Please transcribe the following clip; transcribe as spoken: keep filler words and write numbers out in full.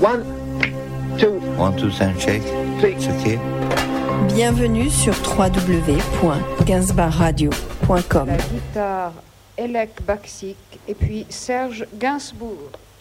One, two. One, two, and shake. Three. It's okay. Bienvenue sur w w w point gainsbar radio point com. La guitare, Elek Baksik et puis Serge Gainsbourg.